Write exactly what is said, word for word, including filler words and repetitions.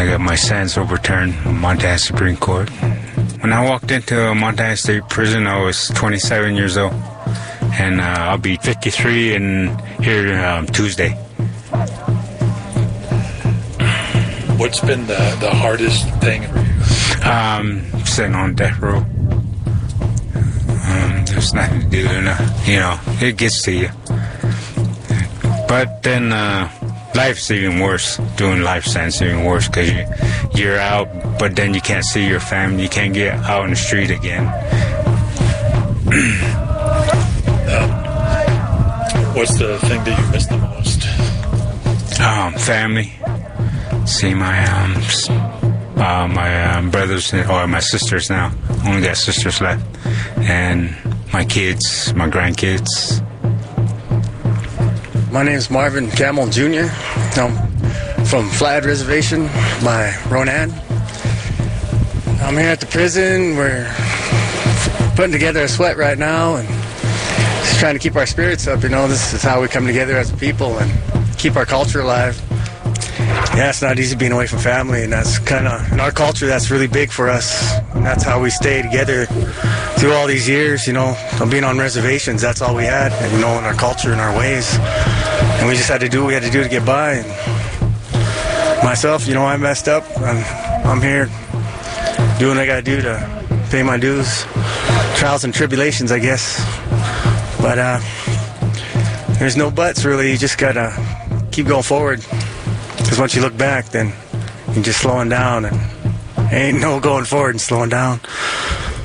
I got my sentence overturned in Montana Supreme Court. When I walked into Montana State Prison, I was twenty-seven years old. And uh, I'll be fifty-three in here um, Tuesday. What's been the, the hardest thing for you? Um, sitting on death row. Um, there's nothing to do, enough, you know, it gets to you. But then uh, life's even worse, doing life sentence even worse, because you, you're out, but then you can't see your family, you can't get out in the street again. uh, what's the thing that you miss the most? Um, family. See my um, uh, my um, brothers, or my sisters now. Only got sisters left. And my kids, my grandkids. My name is Marvin Camel Junior I'm from Flathead Reservation by Ronan. I'm here at the prison. We're putting together a sweat right now and just trying to keep our spirits up. You know, this is how we come together as a people and keep our culture alive. Yeah, it's not easy being away from family, and that's kind of, in our culture, that's really big for us. And that's how we stay together through all these years, you know, of being on reservations. That's all we had, you know, in our culture and our ways. And we just had to do what we had to do to get by. And myself, you know, I messed up. I'm, I'm here doing what I got to do to pay my dues. Trials and tribulations, I guess. But uh, there's no buts, really. You just got to keep going forward. Because once you look back, then you're just slowing down, and ain't no going forward and slowing down.